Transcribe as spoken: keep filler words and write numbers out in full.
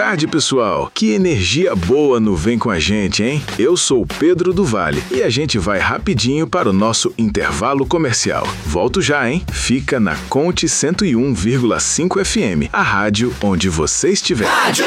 tarde, pessoal. Que energia boa no Vem Com a Gente, hein? Eu sou o Pedro do Vale e a gente vai rapidinho para o nosso intervalo comercial. Volto já, hein? Fica na Conte cento e um vírgula cinco F M, a rádio onde você estiver. Rádio